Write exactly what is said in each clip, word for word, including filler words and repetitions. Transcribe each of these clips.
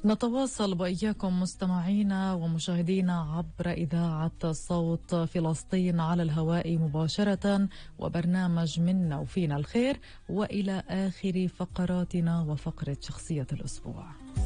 نتواصل وإياكم مستمعينا ومشاهدينا عبر إذاعة صوت فلسطين على الهواء مباشرة وبرنامج منا وفينا الخير، وإلى آخر فقراتنا وفقرة شخصية الأسبوع.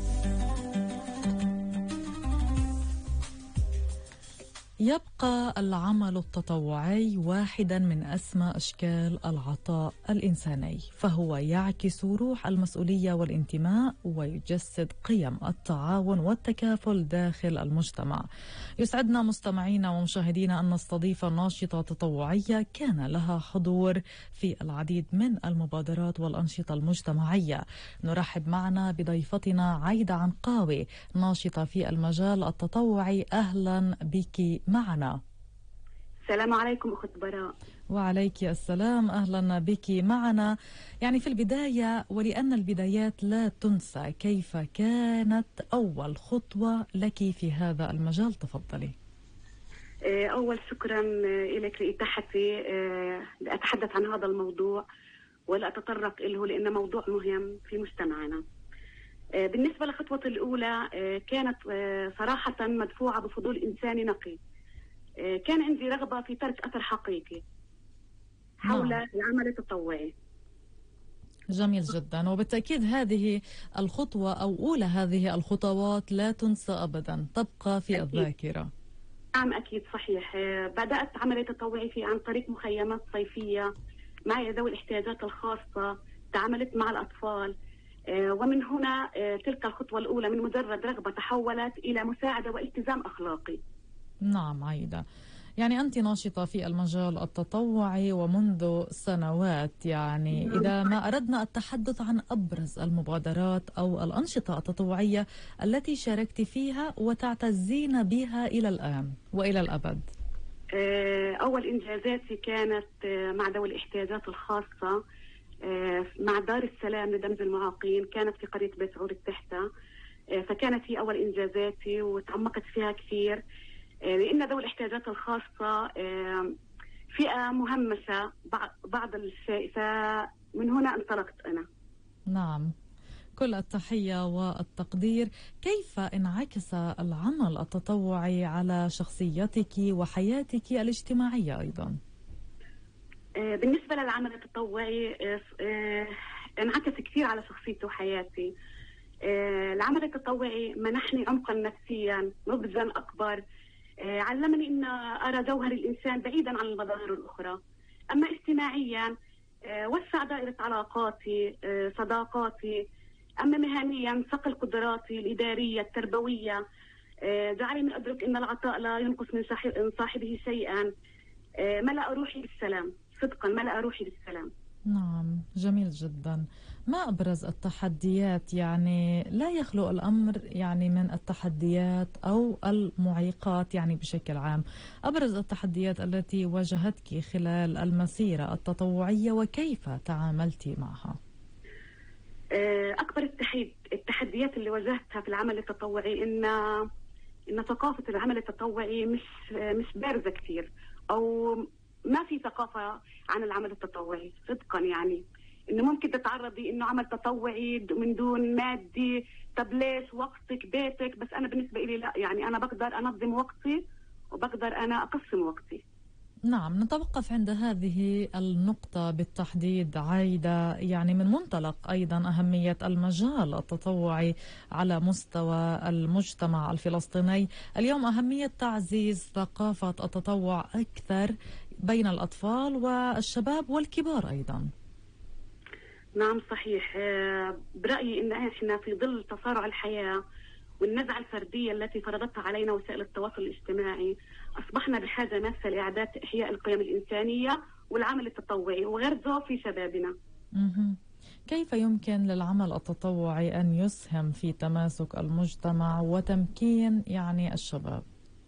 يبقى العمل التطوعي واحدا من أسمى أشكال العطاء الإنساني، فهو يعكس روح المسؤولية والانتماء ويجسد قيم التعاون والتكافل داخل المجتمع. يسعدنا مستمعينا ومشاهدينا أن نستضيف ناشطة تطوعية كان لها حضور في العديد من المبادرات والأنشطة المجتمعية. نرحب معنا بضيفتنا عايدة عنقاوي، ناشطة في المجال التطوعي. أهلا بك معنا. السلام عليكم أخت براء. وعليك السلام، أهلا بك معنا. يعني في البداية، ولأن البدايات لا تنسى، كيف كانت أول خطوة لك في هذا المجال؟ تفضلي. أول شكرا لك لإتاحتي لأتحدث عن هذا الموضوع ولا أتطرق له، لأنه موضوع مهم في مجتمعنا. بالنسبة لخطوة الأولى، كانت صراحة مدفوعة بفضول إنساني نقي. كان عندي رغبة في ترك أثر حقيقي حول نعم. العمل التطوعي. جميل جدا، وبالتأكيد هذه الخطوة أو أولى هذه الخطوات لا تنسى أبدا، تبقى في أكيد. الذاكرة. نعم أكيد صحيح. بدأت عملي تطوعي في عن طريق مخيمات صيفية مع ذوي الاحتياجات الخاصة، تعاملت مع الأطفال، ومن هنا تلك الخطوة الأولى من مجرد رغبة تحولت إلى مساعدة والتزام أخلاقي. نعم عايدة، يعني أنت ناشطة في المجال التطوعي ومنذ سنوات. يعني إذا ما أردنا التحدث عن أبرز المبادرات أو الأنشطة التطوعية التي شاركت فيها وتعتزين بها إلى الآن وإلى الأبد. أول إنجازاتي كانت مع ذوي الاحتياجات الخاصة مع دار السلام لدمج المعاقين، كانت في قرية بيت عور التحتة، فكانت هي أول إنجازاتي وتعمقت فيها كثير، لأن ذوي الاحتياجات الخاصة فئة مهمشة بعض الشيء، فمن هنا انطلقت أنا. نعم، كل التحية والتقدير. كيف انعكس العمل التطوعي على شخصيتك وحياتك الاجتماعية أيضا؟ بالنسبة للعمل التطوعي انعكس كثير على شخصيتي وحياتي. العمل التطوعي منحني عمقا نفسيا، نضجا أكبر، علمني أن أرى جوهر الإنسان بعيدا عن المظاهر الأخرى. أما اجتماعيا وسع دائرة علاقاتي، صداقاتي. أما مهنيا صقل قدراتي الإدارية التربوية، جعلني أدرك أن العطاء لا ينقص من صاحبه شيئا. ملأ روحي بالسلام، صدقا ملأ روحي بالسلام. نعم، جميل جدا. ما أبرز التحديات؟ يعني لا يخلو الأمر يعني من التحديات أو المعيقات يعني بشكل عام. أبرز التحديات التي واجهتك خلال المسيرة التطوعية وكيف تعاملتي معها؟ أكبر التحديات اللي واجهتها في العمل التطوعي إن إن ثقافة العمل التطوعي مش مش بارزة كثير، أو ما في ثقافة عن العمل التطوعي صدقا. يعني إنه ممكن تتعرضي إنه عمل تطوعي من دون مادي، طب ليش؟ وقتك، بيتك. بس أنا بالنسبة إلي لا، يعني أنا بقدر أنظم وقتي وبقدر أنا أقسم وقتي. نعم، نتوقف عند هذه النقطة بالتحديد عايدة، يعني من منطلق أيضا أهمية المجال التطوعي على مستوى المجتمع الفلسطيني اليوم، أهمية تعزيز ثقافة التطوع أكثر بين الأطفال والشباب والكبار أيضا. نعم صحيح. برأيي إن إحنا في ظل تصارع الحياة والنزعة الفردية التي فرضتها علينا وسائل التواصل الاجتماعي، أصبحنا بحاجة ماسة لإعادة إحياء القيم الإنسانية والعمل التطوعي وغرزه في شبابنا. مه. كيف يمكن للعمل التطوعي أن يسهم في تماسك المجتمع وتمكين يعني الشباب؟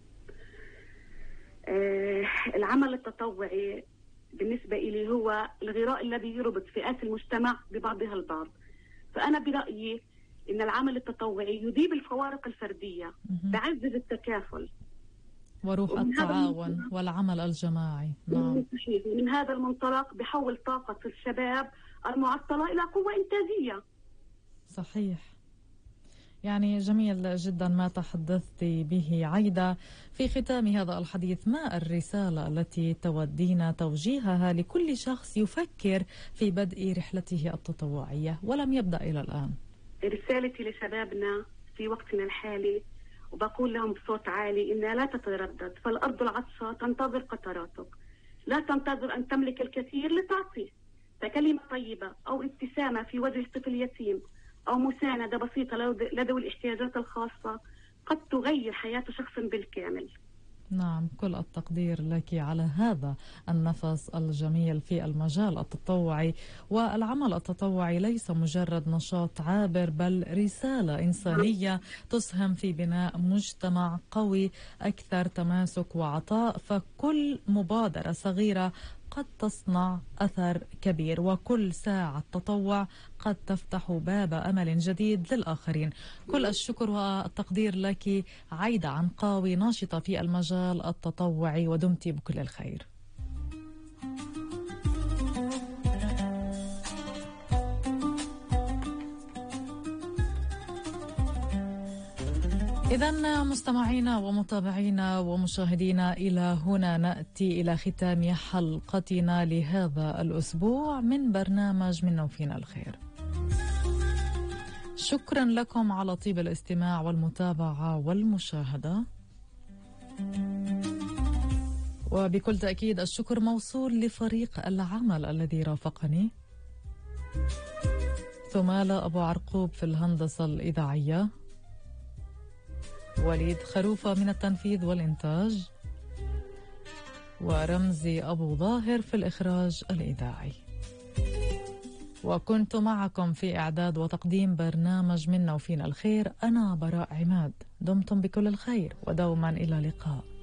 آه العمل التطوعي بالنسبة إلي هو الغراء الذي يربط فئات المجتمع ببعضها البعض. فأنا برأيي إن العمل التطوعي يذيب الفوارق الفردية، بعزز التكافل وروح التعاون والعمل الجماعي. نعم. من هذا المنطلق بحول طاقة الشباب المعطلة إلى قوة إنتاجية. صحيح. يعني جميل جدا ما تحدثت به عايدة. في ختام هذا الحديث، ما الرسالة التي تودين توجيهها لكل شخص يفكر في بدء رحلته التطوعية ولم يبدأ إلى الآن؟ رسالتي لشبابنا في وقتنا الحالي، وبقول لهم بصوت عالي إنها لا تتردد، فالأرض العطشة تنتظر قطراتك. لا تنتظر أن تملك الكثير لتعطيه، فكلمة طيبة أو ابتسامة في وجه طفل يتيم أو مساندة بسيطة لذوي الاحتياجات الخاصة قد تغير حياة شخص بالكامل. نعم، كل التقدير لك على هذا النفس الجميل في المجال التطوعي. والعمل التطوعي ليس مجرد نشاط عابر، بل رسالة إنسانية تسهم في بناء مجتمع قوي أكثر تماسك وعطاء. فكل مبادرة صغيرة قد تصنع أثر كبير، وكل ساعة تطوع قد تفتح باب أمل جديد للآخرين. كل الشكر والتقدير لك عايدة عنقاوي، ناشطة في المجال التطوعي، ودمتي بكل الخير. إذن مستمعينا ومتابعينا ومشاهدينا، إلى هنا نأتي إلى ختام حلقتنا لهذا الأسبوع من برنامج منا وفينا الخير. شكرا لكم على طيب الاستماع والمتابعة والمشاهدة، وبكل تأكيد الشكر موصول لفريق العمل الذي رافقني: ثمالة أبو عرقوب في الهندسة الإذاعية، وليد خروفة من التنفيذ والإنتاج، ورمزي أبو ظاهر في الإخراج الإذاعي. وكنت معكم في إعداد وتقديم برنامج منا وفينا الخير أنا براء عماد. دمتم بكل الخير ودوما إلى اللقاء.